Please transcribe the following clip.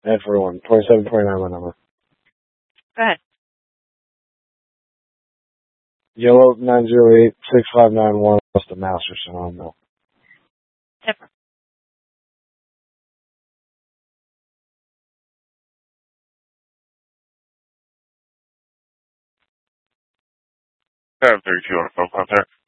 And for one, 2729 my number. Go ahead. Yellow 9086591. What's the master Sonoma? Zipper. I have 32 on the phone contact.